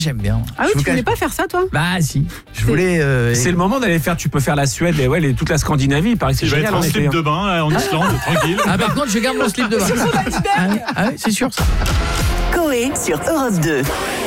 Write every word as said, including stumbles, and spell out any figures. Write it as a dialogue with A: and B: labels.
A: J'aime bien.
B: Ah oui,
A: Je vous
B: tu voulais
A: cache-
B: pas faire ça, toi?
A: Bah si, je voulais... euh,
C: C'est le moment d'aller faire, tu peux faire la Suède et ouais, les- toute la Scandinavie, il paraît que c'est
D: Il va
C: génial
D: être en
C: en été.
D: slip
C: hein.
D: de bain là, en Islande, tranquille.
A: Ah par contre, je garde mon slip de bain. Ah oui, ah oui, c'est sûr ça.
E: Coé sur Europe deux.